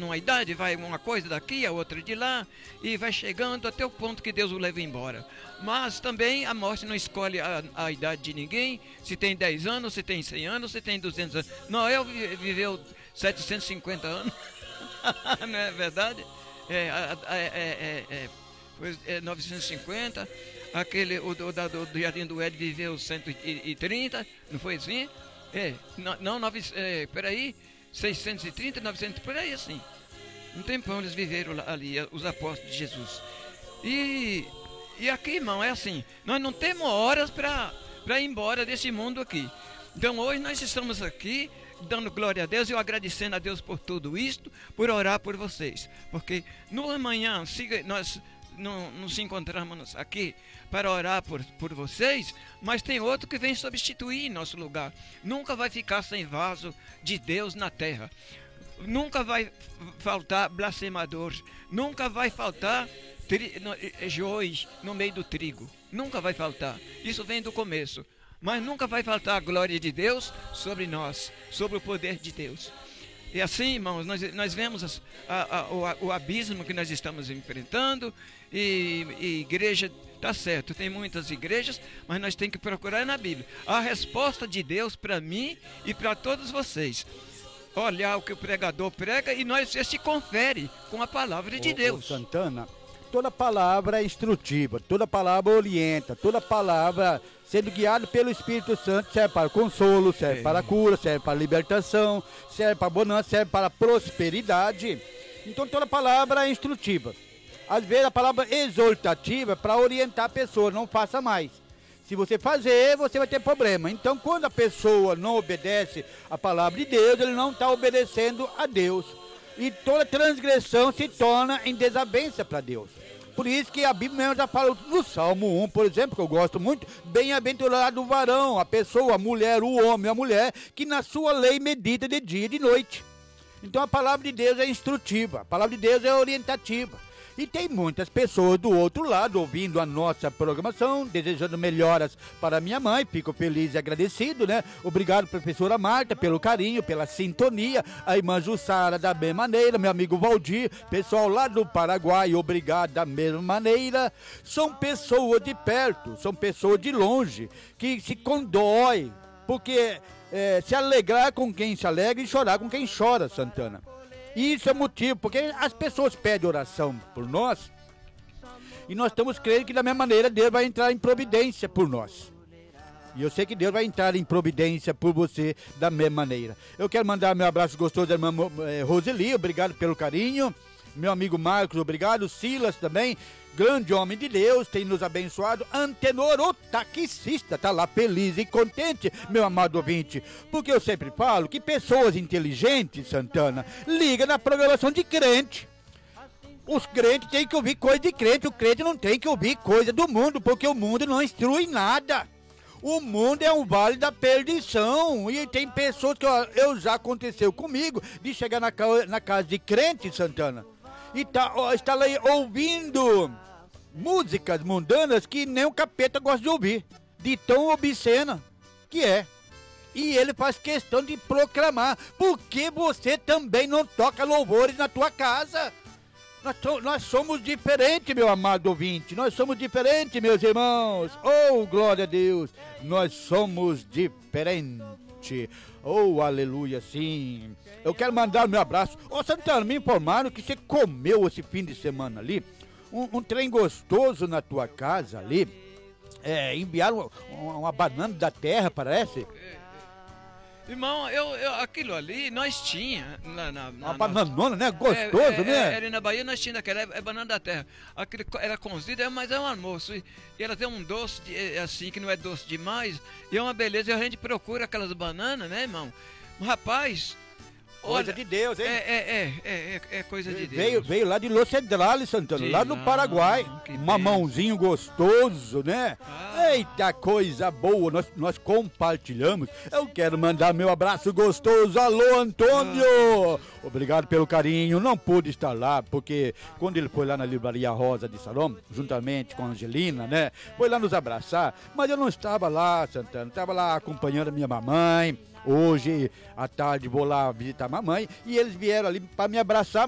uma idade, vai uma coisa daqui, a outra de lá, e vai chegando até o ponto que Deus o leva embora. Mas também a morte não escolhe a idade de ninguém, se tem 10 anos, se tem 100 anos, se tem 200 anos. Noé viveu 750 anos, não é verdade? Foi 950, o Jardim do Éden viveu 130, não foi assim? Peraí, 630, 900, por aí assim. Um tempão eles viveram ali, os apóstolos de Jesus. E aqui, irmão, é assim, nós não temos horas para ir embora desse mundo aqui. Então hoje nós estamos aqui dando glória a Deus e eu agradecendo a Deus por tudo isto, por orar por vocês. Porque no amanhã nós não nos encontramos aqui para orar por vocês, mas tem outro que vem substituir em nosso lugar. Nunca vai ficar sem vaso de Deus na terra. Nunca vai faltar blasfemador. Nunca vai faltar joios no meio do trigo. Nunca vai faltar. Isso vem do começo. Mas nunca vai faltar a glória de Deus sobre nós, sobre o poder de Deus. E assim, irmãos, nós vemos o abismo que nós estamos enfrentando, e igreja, tá certo, tem muitas igrejas, mas nós temos que procurar na Bíblia a resposta de Deus para mim e para todos vocês. Olhar o que o pregador prega e nós se confere com a palavra de Deus. Santana, toda palavra é instrutiva, toda palavra orienta, toda palavra sendo guiado pelo Espírito Santo serve para consolo, serve para cura, serve para libertação, serve para bonança, serve para prosperidade. Então toda palavra é instrutiva. Às vezes a palavra exortativa é para orientar a pessoa, não faça mais. Se você fazer, você vai ter problema. Então quando a pessoa não obedece a palavra de Deus, ele não está obedecendo a Deus. E toda transgressão se torna em desavença para Deus. Por isso que a Bíblia mesmo já fala no Salmo 1, por exemplo, que eu gosto muito, bem-aventurado o varão, a pessoa, a mulher, o homem, a mulher, que na sua lei medita de dia e de noite. Então a palavra de Deus é instrutiva, a palavra de Deus é orientativa. E tem muitas pessoas do outro lado ouvindo a nossa programação, desejando melhoras para minha mãe. Fico feliz e agradecido, né? Obrigado, professora Marta, pelo carinho, pela sintonia. A irmã Jussara, da mesma maneira. Meu amigo Valdir, pessoal lá do Paraguai, obrigado da mesma maneira. São pessoas de perto, são pessoas de longe, que se condói, porque se alegrar com quem se alegra e chorar com quem chora, Santana. Isso é motivo, porque as pessoas pedem oração por nós e nós estamos crendo que da mesma maneira Deus vai entrar em providência por nós. E eu sei que Deus vai entrar em providência por você da mesma maneira. Eu quero mandar meu abraço gostoso da irmã Roseli, obrigado pelo carinho. Meu amigo Marcos, obrigado. Silas também, grande homem de Deus, tem nos abençoado. Antenor, o taxista, tá lá feliz e contente, meu amado ouvinte. Porque eu sempre falo que pessoas inteligentes, Santana, ligam na programação de crente. Os crentes têm que ouvir coisa de crente, o crente não tem que ouvir coisa do mundo, porque o mundo não instrui nada. O mundo é um vale da perdição. E tem pessoas que já aconteceu comigo, de chegar na casa de crente, Santana, e está lá ouvindo músicas mundanas que nem o capeta gosta de ouvir, de tão obscena que é. E ele faz questão de proclamar: por que você também não toca louvores na tua casa? Nós somos diferentes, meu amado ouvinte. Nós somos diferentes, meus irmãos. Oh, glória a Deus. Nós somos diferentes. Oh, aleluia, sim. Eu quero mandar o meu abraço. Ô, Santana, me informaram que você comeu esse fim de semana ali um trem gostoso na tua casa ali. Enviaram uma banana da terra, parece. Irmão, aquilo ali nós tinha uma bananona, né? Gostoso, né? Ali na Bahia nós tínhamos aquela, banana da terra. Aquilo era cozido, mas é um almoço. E ela tem um doce, assim, que não é doce demais. E é uma beleza. E a gente procura aquelas bananas, né, irmão? Rapaz... Coisa de Deus, hein? É coisa de Deus. Veio lá de Los Cedrales, Santana, lá do Paraguai. Mamãozinho gostoso, né? Eita, coisa boa, nós compartilhamos. Eu quero mandar meu abraço gostoso. Alô, Antônio! Obrigado pelo carinho. Não pude estar lá, porque quando ele foi lá na Livraria Rosa de Salom, juntamente com a Angelina, né? Foi lá nos abraçar, mas eu não estava lá, Santana. Estava lá acompanhando a minha mamãe. Hoje, à tarde, vou lá visitar a mamãe e eles vieram ali para me abraçar.